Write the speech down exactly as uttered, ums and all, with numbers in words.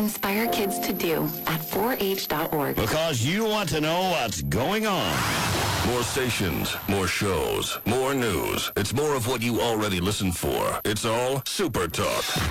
inspire kids to do at four H dot org. Because you want to know what's going on. More stations, more shows, more news. It's more of what you already listen for. It's all Super Talk.